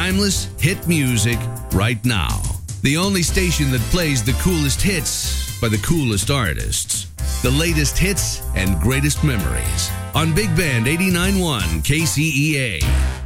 timeless hit music right now. The only station that plays the coolest hits by the coolest artists. The latest hits and greatest memories on Big Band 89.1 KCEA.